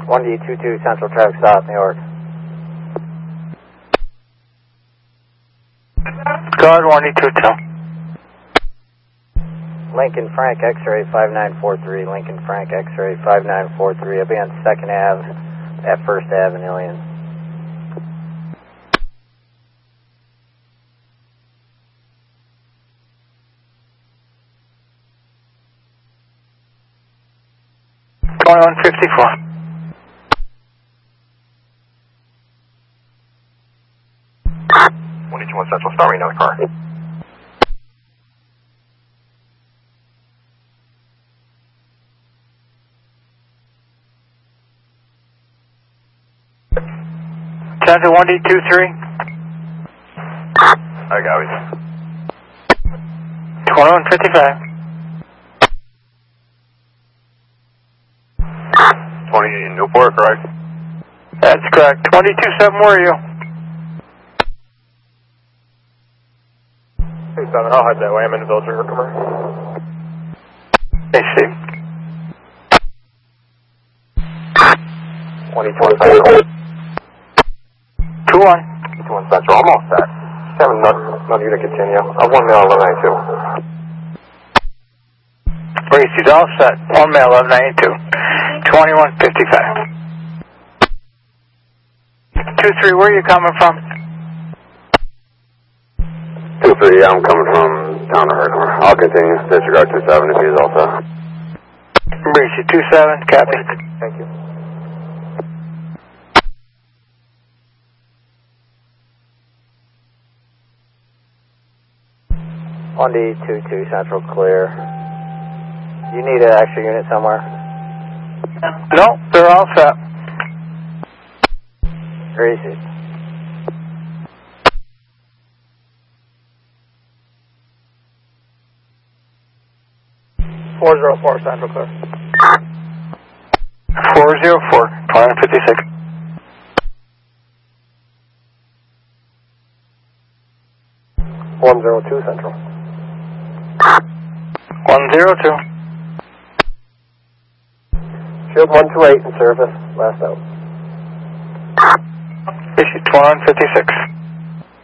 1D22 Central Traffic South, New York. Guard 1D22. Lincoln Frank X-ray 5943, Lincoln Frank X-ray 5943. I'll be on 2nd Ave at 1st Ave in Ilion. $21.54. Central, start me another car. Central 1D23. I got it. 21.55. 20 in Newport, correct? That's correct. 22.7, where are you? I'll head that way. I'm in the Village of Herkimer. I see. 2025. 2-1. 21 Central. I'm all set. Kevin, none of you to continue. I've 1 mail 1192. Bracey's all set. 1 mail 1192. 21.55. 2-3, where are you coming from? 2-3, I'm coming from down to Herkimer. I'll continue. Disregard 27 if he's all set. Bracey 27, copy. Thank you. One D22 Central clear. You need an extra unit somewhere? No, they're all set. Gracie. .404 Central clear. 404, 2156. 102 Central. 102. Shield 128 in service. Last out. Issue 2156.